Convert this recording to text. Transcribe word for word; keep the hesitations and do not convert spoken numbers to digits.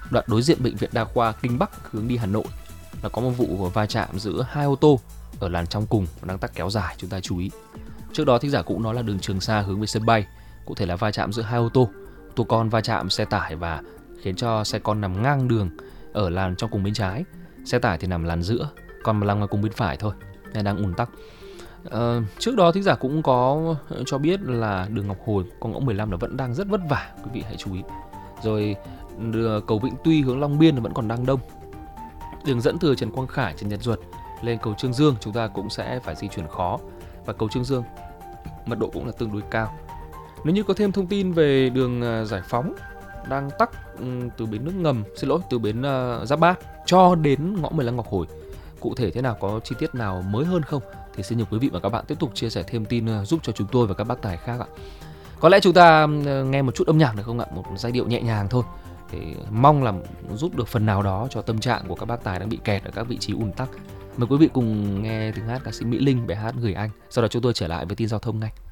đoạn đối diện bệnh viện Đa khoa Kinh Bắc hướng đi Hà Nội là có một vụ va chạm giữa hai ô tô ở làn trong cùng đang tắc kéo dài, chúng ta chú ý. Trước đó thính giả cũng nói là đường Trường Sa hướng về sân bay, cụ thể là va chạm giữa hai ô tô, ô tô con va chạm xe tải và khiến cho xe con nằm ngang đường ở làn trong cùng bên trái, xe tải thì nằm làn giữa, còn làn ngoài cùng bên phải thôi, nên đang ùn tắc. Uh, trước đó thính giả cũng có cho biết là đường Ngọc Hồi con ngõ mười lăm là vẫn đang rất vất vả, quý vị hãy chú ý. Rồi đường cầu Vĩnh Tuy hướng Long Biên là vẫn còn đang đông. Đường dẫn từ Trần Quang Khải, Trần Nhật Duật lên cầu Trương Dương chúng ta cũng sẽ phải di chuyển khó, và cầu Trương Dương mật độ cũng là tương đối cao. Nếu như có thêm thông tin về đường Giải Phóng đang tắc từ bến nước ngầm, xin lỗi, từ bến uh, Giáp Bát cho đến ngõ mười lăm Ngọc Hồi, cụ thể thế nào, có chi tiết nào mới hơn không, thì xin nhờ quý vị và các bạn tiếp tục chia sẻ thêm tin giúp cho chúng tôi và các bác tài khác ạ. Có lẽ chúng ta nghe một chút âm nhạc được không ạ, một giai điệu nhẹ nhàng thôi, để mong là giúp được phần nào đó cho tâm trạng của các bác tài đang bị kẹt ở các vị trí ùn tắc. Mời quý vị cùng nghe tiếng hát ca sĩ Mỹ Linh, bài hát Gửi Anh. Sau đó chúng tôi trở lại với tin giao thông ngay.